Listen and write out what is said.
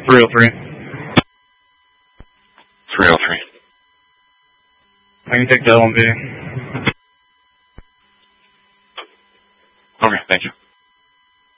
303. 303. I can take the LMV. Okay, thank you.